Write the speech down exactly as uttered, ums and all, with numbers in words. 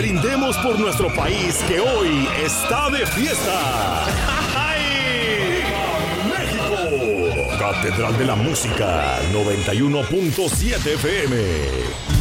brindemos por nuestro país que hoy está de fiesta. ¡México! Catedral de la Música, noventa y uno punto siete F M.